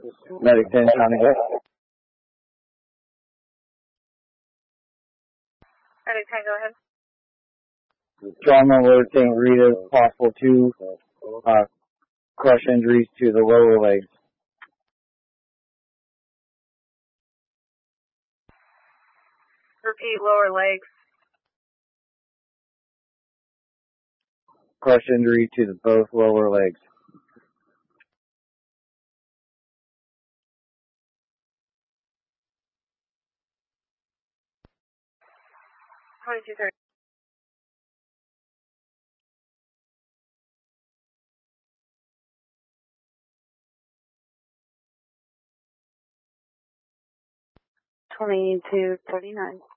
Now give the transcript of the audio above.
Medic 10, County West. Medic 10, go ahead. Trauma alert St. Rita's, possible 2 crush injuries to the lower legs. Repeat, lower legs. Crush injury to both lower legs. 2230. $22.39.